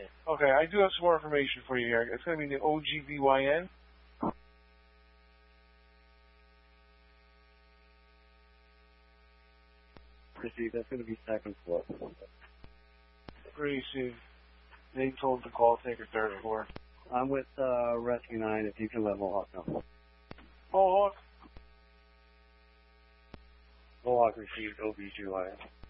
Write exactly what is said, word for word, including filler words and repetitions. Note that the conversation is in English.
Okay, I do have some more information for you here. It's going to be the O G B Y N. Proceed, that's going to be second floor. Pretty soon. They told the call taker third floor. I'm with uh, Rescue nine, if you can let Mohawk know. Mohawk? Mohawk received O B G Y N.